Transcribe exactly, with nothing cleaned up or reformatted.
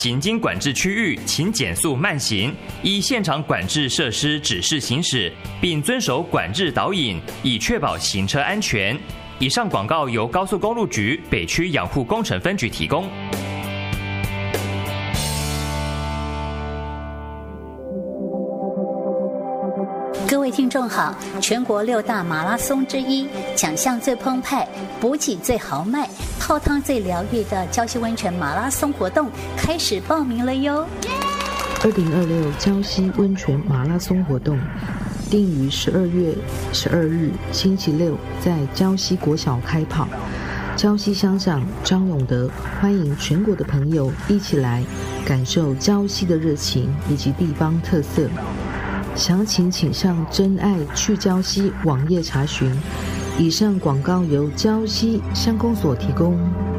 行经管制区域，请减速慢行，依现场管制设施指示行驶，并遵守管制导引，以确保行车安全。以上广告由高速公路局北区养护工程分局提供。 各位听众好，全国六大马拉松之一，奖项最澎湃，补给最豪迈，泡汤最疗愈的礁溪温泉马拉松活动开始报名了哟！ 二零二六礁溪温泉马拉松活动定于十二月十二日星期六在礁溪国小开跑。礁溪乡长张永德欢迎全国的朋友一起来感受礁溪的热情以及地方特色。详情请上真爱去礁溪网页查询。以上广告由礁溪乡公所提供。